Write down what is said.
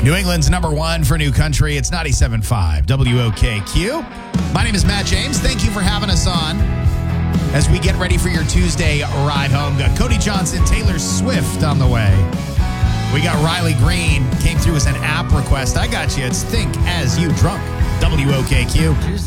New England's number one for New Country. It's 97.5 WOKQ. My name is Matt James. Thank you for having us on as we get ready for your Tuesday ride home. Got Cody Johnson, Taylor Swift on the way. We got Riley Green, came through as an app request. I got you. It's Think As You Drunk, WOKQ.